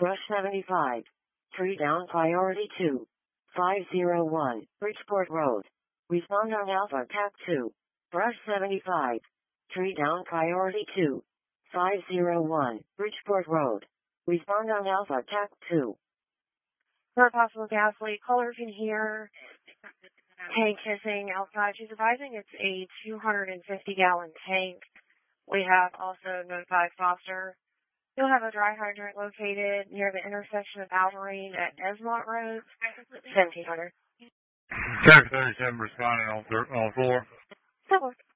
Brush 75. Tree down priority 2. 501. Bridgeport Road. Respond on Alpha TAC 2. Brush 75. Tree down priority 2. 501. Bridgeport Road. Respond on Alpha TAC 2. For a possible gas leak, caller can hear tank hissing outside. She's advising it's a 250-gallon tank. We have also notified Foster. You'll have a dry hydrant located near the intersection of Alvarine at Esmont Road, 1700. Track 37 responding on 4.